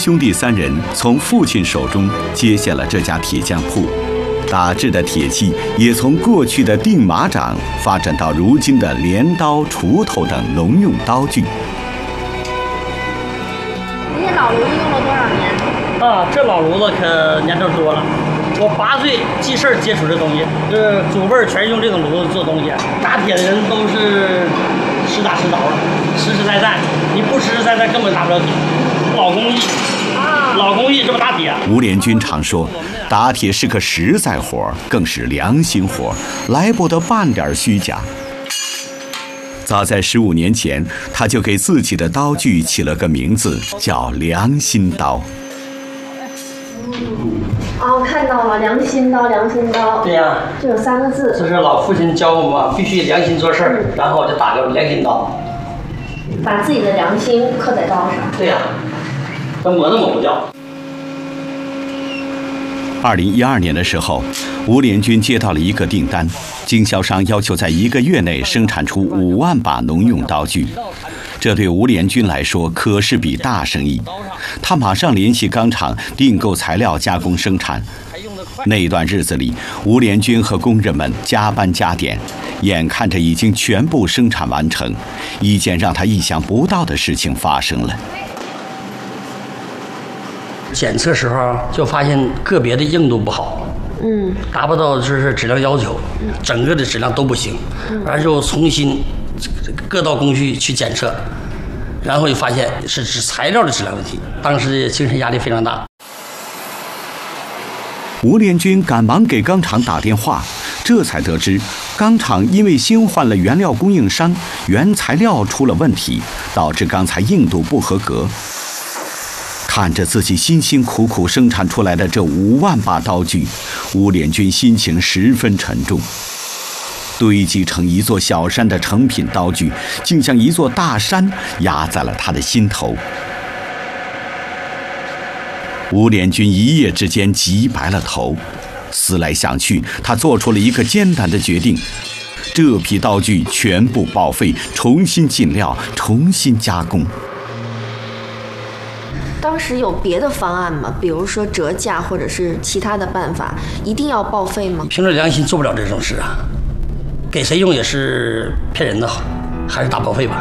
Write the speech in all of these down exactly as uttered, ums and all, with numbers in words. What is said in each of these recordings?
兄弟三人从父亲手中接下了这家铁匠铺，打制的铁器也从过去的钉马掌发展到如今的镰刀、锄头等农用刀具。 这些老炉子用了多少年？ 啊，这老炉子可年头多了。我八岁记事儿接触这东西，这祖辈儿全用这个炉子做东西。打铁的人都是实打实凿的，实实在在。你不实实在在根本打不了铁。老工艺，老工艺，这不打铁。 吴连军常说，打铁是个实在活，更是良心活，来不得半点虚假。早在十五年前，他就给自己的刀具起了个名字，叫良心刀。 哦，看到了，良心刀，良心刀。 对呀、啊， 这有三个字。 这是老父亲教我们必须良心做事儿，嗯、然后就打个良心刀， 把自己的良心刻在刀上。 对呀、啊，这抹都抹不掉。 二零一二年的时候，吴连军接到了一个订单，经销商要求在一个月内生产出五万把农用刀具。这对吴连军来说可是笔大生意，他马上联系钢厂订购材料加工生产。那段日子里，吴连军和工人们加班加点，眼看着已经全部生产完成，一件让他意想不到的事情发生了。 检测时候就发现个别的硬度不好，嗯，达不到就是质量要求，整个的质量都不行，然后就重新各道工序去检测，然后就发现是指材料的质量问题，当时精神压力非常大。 吴连军赶忙给钢厂打电话，这才得知钢厂因为新换了原料供应商，原材料出了问题，导致钢材硬度不合格。看着自己辛辛苦苦生产出来的这五万把刀具，吴连军心情十分沉重。堆积成一座小山的成品刀具，竟像一座大山压在了他的心头。吴连军一夜之间急白了头，思来想去，他做出了一个艰难的决定：这批刀具全部报废，重新进料，重新加工。 当时有别的方案吗？比如说折价或者是其他的办法？一定要报废吗？ 凭着良心做不了这种事啊，给谁用也是骗人的，还是打报废吧。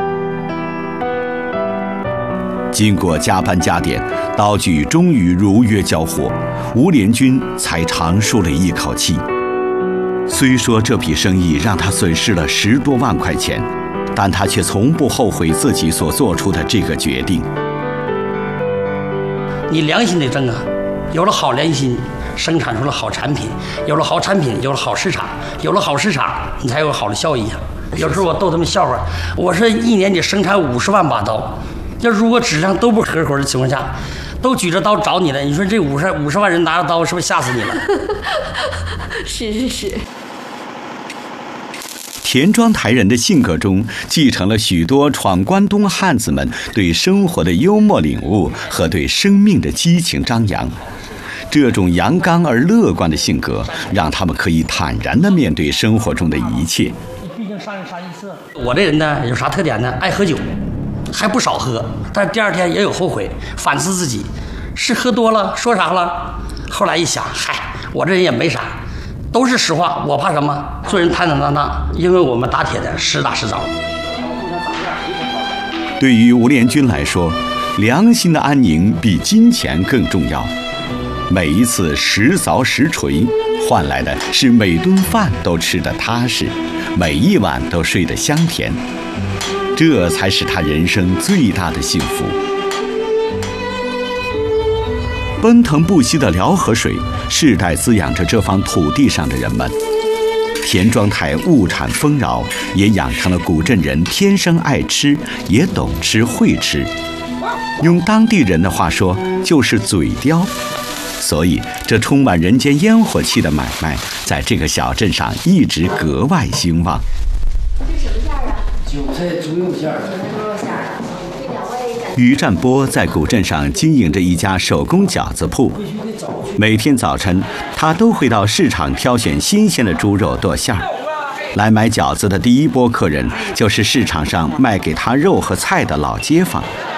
经过加班加点，刀具终于如约交货，吴连军才长舒了一口气。虽说这笔生意让他损失了十多万块钱，但他却从不后悔自己所做出的这个决定。 你良心得正啊，有了好良心，生产出了好产品，有了好产品，有了好市场，有了好市场，你才有好的效益啊。有时候我逗他们笑话，我说一年得生产五十万把刀，要如果质量都不合格的情况下，都举着刀找你了，你说这五十五十万人拿着刀，是不是吓死你了？ 是是是。 田庄台人的性格中继承了许多闯关东汉子们对生活的幽默领悟和对生命的激情张扬。这种阳刚而乐观的性格，让他们可以坦然地面对生活中的一切。 毕竟上一上一次，我这人呢有啥特点呢？爱喝酒，还不少喝，但第二天也有后悔，反思自己是喝多了，说啥了。后来一想，嗨，我这人也没啥。都是实话，我怕什么？做人坦坦荡荡，因为我们打铁的实打实凿。 对于吴连军来说，良心的安宁比金钱更重要。每一次实凿实锤，换来的是每顿饭都吃得踏实，每一晚都睡得香甜。这才是他人生最大的幸福。奔腾不息的辽河水，世代滋养着这方土地上的人们。田庄台物产丰饶，也养成了古镇人天生爱吃，也懂吃会吃。用当地人的话说，就是嘴刁。所以，这充满人间烟火气的买卖，在这个小镇上一直格外兴旺。 这什么馅儿啊？ 韭菜猪肉馅儿。 韭菜猪肉馅儿。这两位。 于占波在古镇上经营着一家手工饺子铺，每天早晨他都会到市场挑选新鲜的猪肉剁馅儿。来买饺子的第一波客人就是市场上卖给他肉和菜的老街坊。